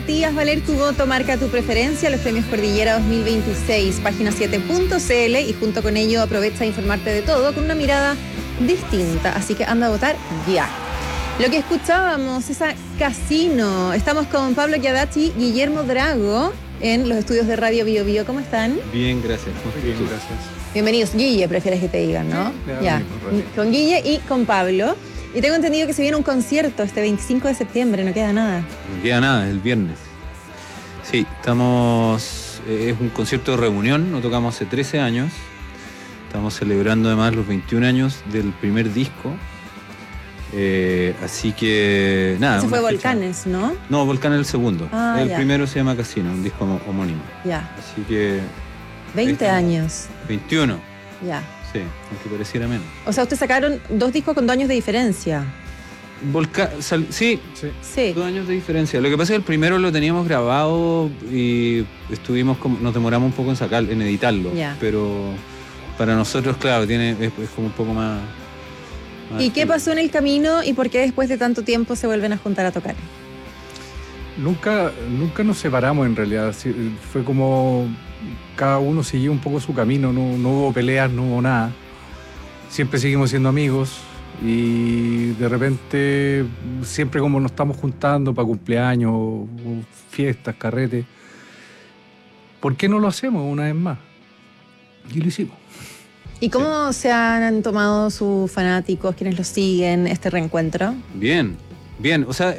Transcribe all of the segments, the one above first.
Matías Valer tu voto, marca tu preferencia, los premios Cordillera 2026, página 7.cl, y junto con ello aprovecha a informarte de todo con una mirada distinta, así que anda a votar ya. Lo que escuchábamos es a Casino. Estamos con Pablo Chiadachi y Guillermo Drago en los estudios de Radio Bio Bio. ¿Cómo están? Bien, gracias. Bien, gracias. Bienvenidos. Guille, prefieres que te digan, ¿no? Sí, ya. Con Guille y con Pablo. Y tengo entendido que se viene un concierto este 25 de septiembre, no queda nada. No queda nada, es el viernes. Sí, estamos... es un concierto de reunión, lo tocamos hace 13 años. Estamos celebrando además los 21 años del primer disco. Así que nada. Ese fue Volcanes, ¿no? No, Volcanes es el segundo. El ya. primero se llama Casino, un disco homónimo. Ya. Así que... 20 años. 21. Ya. Sí, aunque pareciera menos. O sea, ustedes sacaron 2 discos con 2 años de diferencia. Sí, Sí. 2 años de diferencia. Lo que pasa es que el primero lo teníamos grabado y nos demoramos un poco en editarlo. Ya. Pero para nosotros, claro, es como un poco más... ¿Y qué pasó en el camino y por qué después de tanto tiempo se vuelven a juntar a tocar? Nunca nos separamos en realidad. Fue como cada uno siguió un poco su camino, no hubo peleas, no hubo nada. Siempre seguimos siendo amigos y de repente siempre como nos estamos juntando para cumpleaños, o fiestas, carretes, ¿por qué no lo hacemos una vez más? Y lo hicimos. ¿Y cómo se han tomado sus fanáticos, quienes los siguen, este reencuentro? Bien. O sea,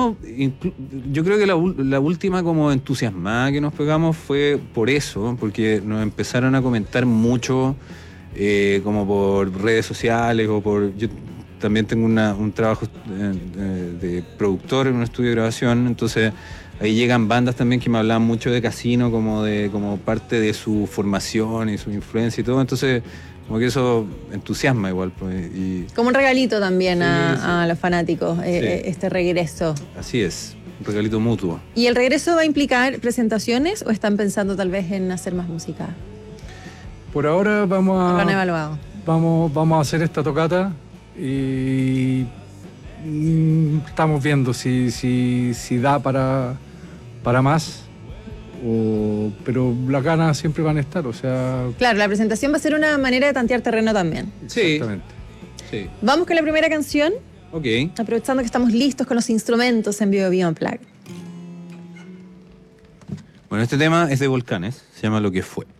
yo creo que la última como entusiasmada que nos pegamos fue por eso, porque nos empezaron a comentar mucho como por redes sociales yo también tengo un trabajo de productor en un estudio de grabación, entonces ahí llegan bandas también que me hablaban mucho de Casino como parte de su formación y su influencia y todo, entonces como que eso entusiasma igual. Pues, como un regalito también sí. a los fanáticos, este regreso. Así es, un regalito mutuo. ¿Y el regreso va a implicar presentaciones o están pensando tal vez en hacer más música? Por ahora ¿Lo han evaluado? Vamos a hacer esta tocata y estamos viendo si da para más. Pero las ganas siempre van a estar, o sea... Claro, la presentación va a ser una manera de tantear terreno también. Sí. Exactamente. Sí. Vamos con la primera canción, Ok. aprovechando que estamos listos con los instrumentos en Bio Bio Unplugged. Bueno, este tema es de Volcanes, se llama Lo que fue.